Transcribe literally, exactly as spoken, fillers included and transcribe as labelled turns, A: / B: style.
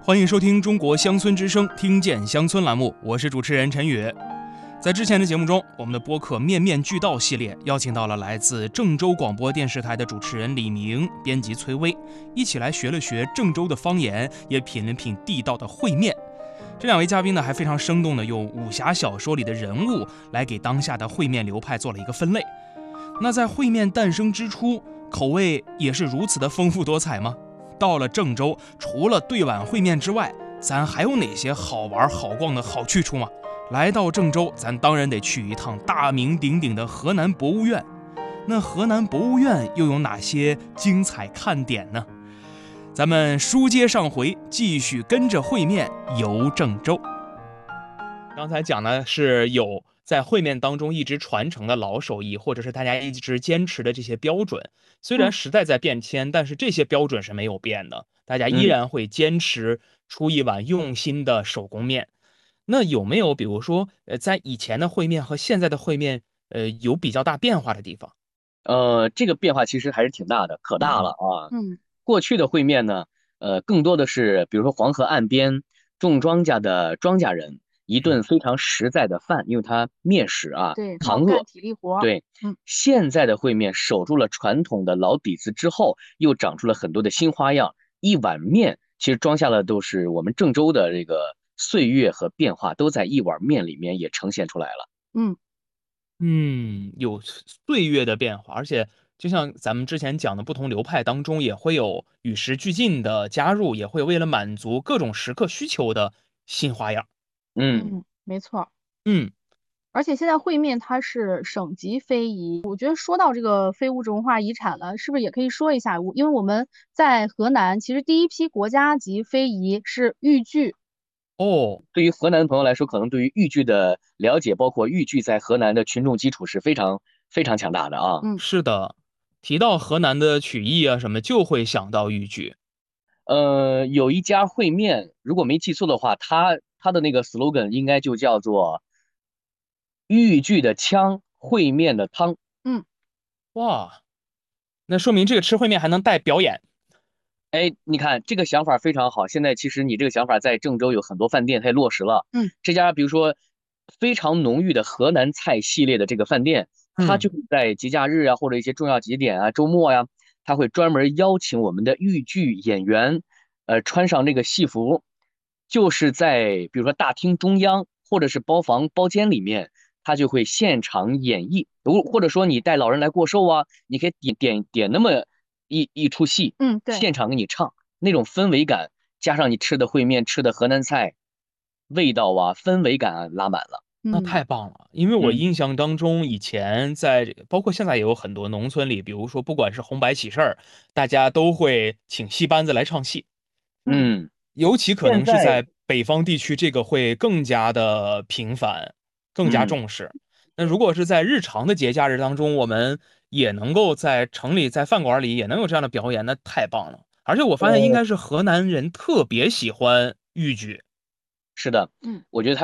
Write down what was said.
A: 欢迎收听中国乡村之声听见乡村栏目，我是主持人陈宇。在之前的节目中，我们的播客面面俱到系列邀请到了来自郑州广播电视台的主持人李明、编辑崔薇，一起来学了学郑州的方言，也品了品地道的烩面。这两位嘉宾呢，还非常生动地用武侠小说里的人物来给当下的烩面流派做了一个分类。那在烩面诞生之初，口味也是如此的丰富多彩吗？到了郑州，除了对碗烩面之外，咱还有哪些好玩好逛的好去处吗？来到郑州，咱当然得去一趟大名鼎鼎的河南博物院。那河南博物院又有哪些精彩看点呢？咱们书接上回，继续跟着烩面游郑州。刚才讲的是有在烩面当中一直传承的老手艺，或者是大家一直坚持的这些标准。虽然时代在变迁，但是这些标准是没有变的，大家依然会坚持出一碗用心的手工面。那有没有比如说呃，在以前的烩面和现在的烩面呃有比较大变化的地方？
B: 呃，这个变化其实还是挺大的，可大了啊。
C: 嗯，
B: 过去的烩面呢，呃，更多的是比如说黄河岸边种庄稼的庄稼人一顿非常实在的饭，因为它面食啊，
C: 对，
B: 扛饿。
C: 干体力活。
B: 对，
C: 嗯，
B: 现在的烩面守住了传统的老底子之后，又长出了很多的新花样。一碗面其实装下了都是我们郑州的这个岁月和变化，都在一碗面里面也呈现出来了。
C: 嗯
A: 嗯，有岁月的变化，而且就像咱们之前讲的不同流派当中，也会有与时俱进的加入，也会为了满足各种时刻需求的新花样。
B: 嗯。
C: 嗯，没错。
A: 嗯，
C: 而且现在烩面它是省级非遗，我觉得说到这个非物质文化遗产了，是不是也可以说一下？我因为我们在河南，其实第一批国家级非遗是豫剧。
A: 哦，
B: 对于河南的朋友来说，可能对于豫剧的了解，包括豫剧在河南的群众基础是非常非常强大的啊。
C: 嗯，
A: 是的，提到河南的曲艺啊什么，就会想到豫剧。
B: 呃，有一家烩面，如果没记错的话，它它的那个 slogan 应该就叫做豫剧的腔，烩面的汤。
C: 嗯，
A: 哇，那说明这个吃烩面还能带表演。
B: 哎，你看这个想法非常好。现在其实你这个想法在郑州有很多饭店它也落实了。
C: 嗯，
B: 这家比如说非常浓郁的河南菜系列的这个饭店，它
A: 嗯，
B: 就会在节假日啊或者一些重要节点啊、周末呀、它会专门邀请我们的豫剧演员，呃，穿上这个戏服，就是在比如说大厅中央或者是包房包间里面，他就会现场演绎。如或者说你带老人来过寿啊，你可以点点点那么一一出戏，
C: 嗯，对。
B: 现场给你唱，那种氛围感，加上你吃的烩面、吃的河南菜，味道啊、氛围感啊拉满了。
A: 那
C: 嗯
A: 太棒了，因为我
B: 嗯
A: 印象当中，以前在这个包括现在也有很多农村里，比如说不管是红白喜事儿，大家都会请戏班子来唱戏。
C: 嗯
B: 嗯，
A: 尤其可
B: 现在
A: 能是在北方地区，这个会更加的频繁，更加
B: 嗯。
A: 重视。那如果是在日常的节假日当中，我们也能够在城里、在饭馆里也能有这样的表演，那太棒了。而且我发现应
B: 呃
A: 该是河南人特别喜欢豫剧。
B: 是的，
C: 嗯
B: 我觉得